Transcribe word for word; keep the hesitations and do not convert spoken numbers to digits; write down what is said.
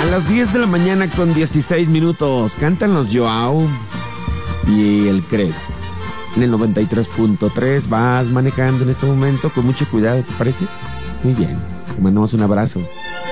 A las diez de la mañana con dieciséis minutos cantan los Joao y el Credo. En el noventa y tres punto tres vas manejando en este momento con mucho cuidado, ¿te parece? Muy bien, te mandamos un abrazo.